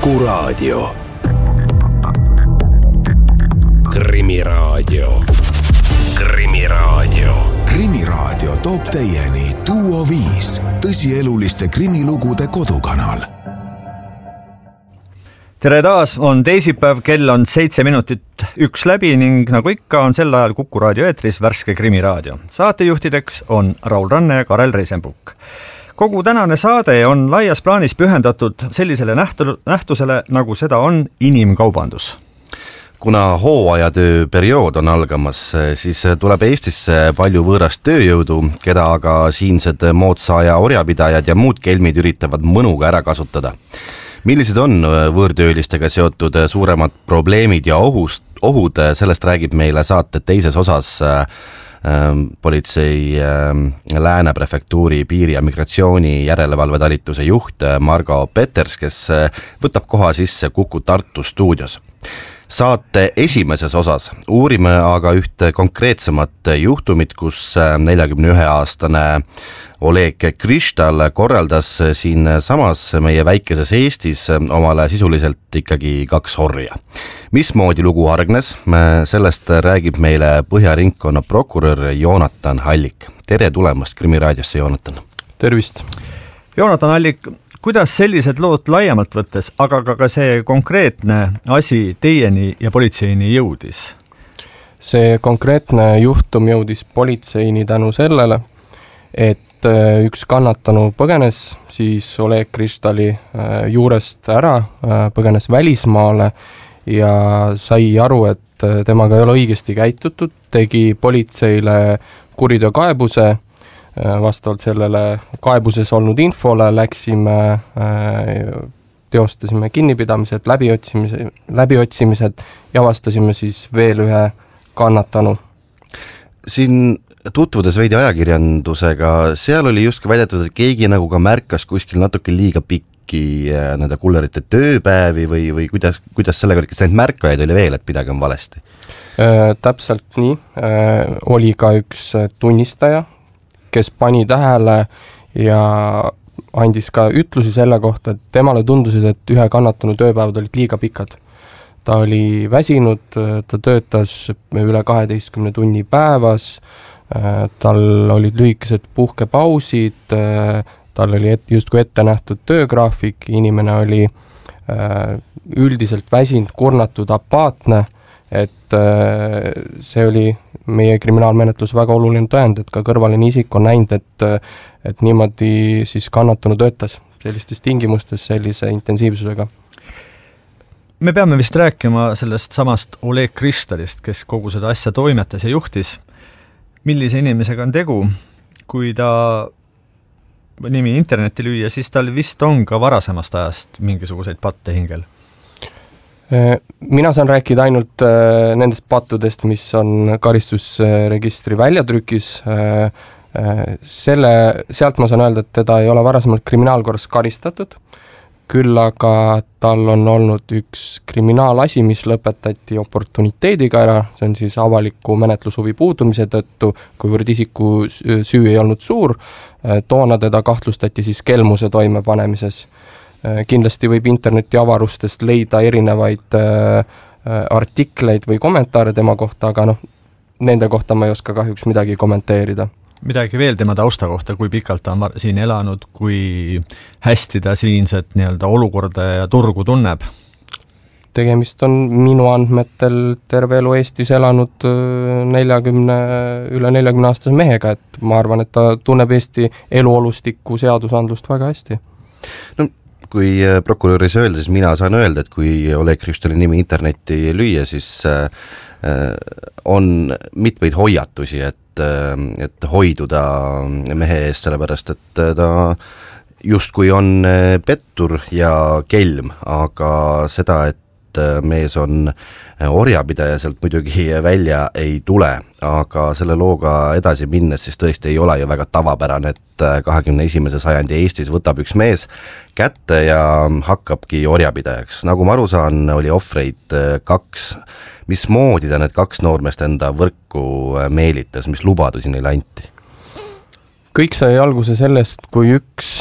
Kuku Raadio. Krimiraadio. Krimiraadio. Krimiraadio toob teieni Duo 5, tõsieluliste krimilugude kodukanal. Tere taas, on teisipäev, kell on 7 minutit 1 läbi ning nagu ikka on sel ajal Kuku Raadio eetris värske Krimiraadio. Saatejuhtideks on Raul Ranne ja Karel Reisenbuk. Kogu tänane saade on laias plaanis pühendatud sellisele nähtusele, nagu seda on inimkaubandus. Kuna hooajatöö periood on algamas, siis tuleb Eestisse palju võõrast tööjõudu, keda aga siinsed moodsa aja orjapidajad ja muud kelmid üritavad mõnuga ära kasutada. Millised on võõrtöölistega seotud suuremad probleemid ja ohud, sellest räägib meile saate teises osas politsei Lääne prefektuuri piiri- ja migratsiooni järelevalvetalituse juht Margo Peters, kes võtab koha sisse Kuku Tartu stuudios. Saate esimeses osas uurime aga ühte konkreetsemat juhtumit, kus 41-aastane Oleg Kristal korraldas siin samas meie väikeses Eestis omale sisuliselt ikkagi 2 orja. Mismoodi lugu hargnes, sellest räägib meile Põhja-ringkonna prokurör Joonatan Hallik. Tere tulemast Krimiraadiosse, Joonatan. Tervist. Joonatan Hallik, kuidas sellised lood laiemalt võttes, aga ka see konkreetne asi teieni ja politseini jõudis? See konkreetne juhtum jõudis politseini tänu sellele, et üks kannatanu põgenes siis Oleg Kristali juurest ära, põgenes välismaale ja sai aru, et temaga ei ole õigesti käitutud, tegi politseile kuriteokaebuse. Vastavalt sellele kaebuses olnud infole teostasime kinnipidamised, läbiotsimised ja avastasime siis veel ühe kannatanu. Siin tutvudes veidi ajakirjandusega, seal oli just väidetud, et keegi nagu ka märkas kuskil natuke liiga pikki nende kullerite tööpäevi või kuidas sellega oli, kas neid märkajaid oli veel, et midagi on valesti? Täpselt nii. Oli ka üks tunnistaja, kes pani tähele ja andis ka ütlusi selle kohta, et temale tundusid, et ühe kannatanu tööpäevad olid liiga pikad. Ta oli väsinud, ta töötas üle 12 tunni päevas, tal olid lühikesed puhkepausid, tal oli justkui ette nähtud töögraafik, inimene oli üldiselt väsinud, kurnatud, apaatne, et see oli meie kriminaalmenetlus väga oluline tõend, et ka kõrvaline isik on näinud, et niimoodi siis kannatanu töötas sellistes tingimustes sellise intensiivsusega. Me peame vist rääkima sellest samast Oleg Kristalist, kes kogu seda asja toimetas ja juhtis. Millise inimesega on tegu? Kui ta nimi internetti lüüa, siis tal vist on ka varasemast ajast mingisuguseid patte hingel. Mina saan rääkida ainult nendest pattudest, mis on karistusregistri väljatrükis. Sealt ma saan öelda, et teda ei ole varasemalt kriminaalkorras karistatud, küll aga tal on olnud üks kriminaalasi, mis lõpetati oportuniteediga ära, see on siis avaliku menetlushuvi puudumise tõttu, kuivõrd isiku süü ei olnud suur, toona teda kahtlustati siis kelmuse toimepanemises. Kindlasti võib interneti avarustest leida erinevaid artikleid või kommentaare tema kohta, aga nende kohta ma ei oska kahjuks midagi kommenteerida. Midagi veel tema tausta kohta, kui pikalt ta on siin elanud, kui hästi ta siinset olukorda ja turgu tunneb? Tegemist on minu andmetel terve elu Eestis elanud üle 40 aastase mehega, et ma arvan, et ta tunneb Eesti eluolustikku seadusandlust väga hästi. Kui prokuröris öelda, siis mina saan öelda, et kui Oleg Kristali nimi internetti lüüa, siis on mitmeid hoiatusi, et hoiduda mehe eest, sellepärast, et ta justkui on pettur ja kelm, aga seda, et mees on orjapidaja, sealt muidugi välja ei tule, aga selle looga edasi minnes siis tõesti ei ole ju väga tavapärane, et 21. sajandi Eestis võtab üks mees kätte ja hakkabki orjapidajaks. Nagu ma aru saan, oli ohvreid 2. Mismoodi ta need 2 noormeest enda võrku meelitas, mis lubadusi neile anti? Kõik sai alguse sellest, kui üks